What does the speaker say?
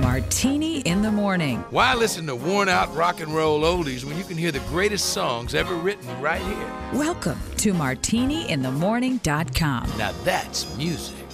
Martini in the Morning. Why listen to worn-out rock and roll oldies when you can hear the greatest songs ever written right here? Welcome to MartiniInTheMorning.com. Now that's music.